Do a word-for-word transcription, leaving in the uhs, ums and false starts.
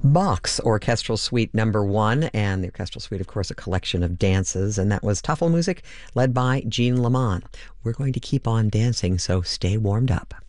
Bach's Orchestral Suite number one, and the Orchestral Suite, of course, a collection of dances, and that was Tafelmusik, led by Jean Lamont. We're going to keep on dancing, so stay warmed up.